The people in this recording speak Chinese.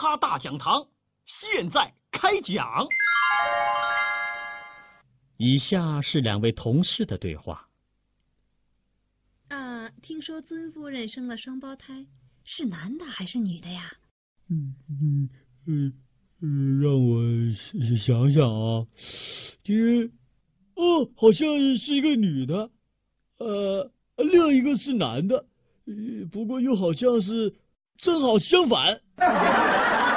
哈大讲堂现在开讲。 以下是两位同事的对话。 听说尊夫人生了双胞胎，是男的还是女的呀？ 让我想想啊，好像是一个女的，另一个是男的，不过又好像是正好相反。